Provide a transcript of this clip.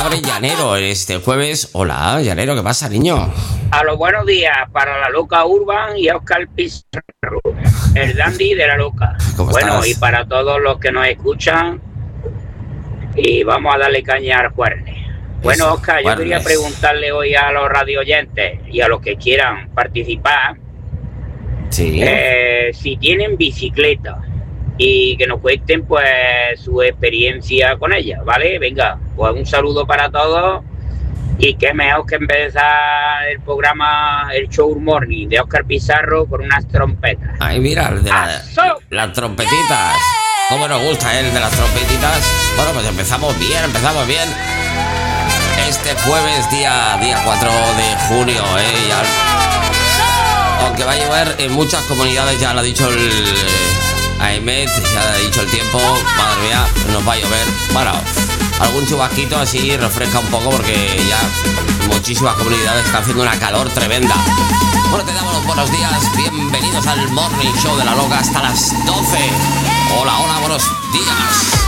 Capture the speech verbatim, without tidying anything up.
abre Llanero este jueves. Hola, Llanero, ¿qué pasa, niño? A los buenos días para la Loca Urban y Oscar Pizarro, el dandy de la Loca. ¿Cómo bueno, estás? Y para todos los que nos escuchan, y vamos a darle caña al Juernes. Bueno, Oscar, yo Juernes. quería preguntarle hoy a los radioyentes y a los que quieran participar, Sí. eh, si tienen bicicleta y que nos cuenten pues su experiencia con ella, ¿vale? Venga, pues un saludo para todos. Y qué mejor que empezar el programa, el Show Morning de Oscar Pizarro con unas trompetas. Ay, mira, el de la- ¡Aso! las trompetitas. ¿Cómo nos gusta el de las trompetitas? Bueno, pues empezamos bien, empezamos bien. Este jueves, día, día cuatro de junio, ¿eh? Ya- aunque va a llover en muchas comunidades, ya lo ha dicho el eh, Aimet, ya ha dicho el tiempo, madre mía, nos va a llover. Bueno, algún chubasquito así refresca un poco porque ya muchísimas comunidades están haciendo una calor tremenda. Bueno, te damos los buenos días, bienvenidos al Morning Show de la Loca hasta las doce. Hola, hola, buenos días.